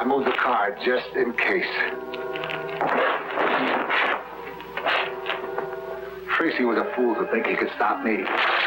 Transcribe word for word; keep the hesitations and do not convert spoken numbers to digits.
I moved the car just in case. Tracy was a fool to think he could stop me.